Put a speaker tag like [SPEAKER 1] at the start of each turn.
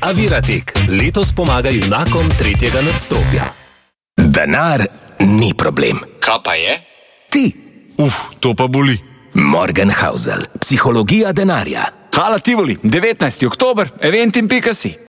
[SPEAKER 1] Aviratek letos pomaga junakom tretjega nadstropja.
[SPEAKER 2] Denar ni problem.
[SPEAKER 3] Kaj pa je?
[SPEAKER 2] Ti.
[SPEAKER 4] To pa boli.
[SPEAKER 2] Morgenhausel, psihologija denarja.
[SPEAKER 3] Hala Tivoli, 19. oktober, eventim.si.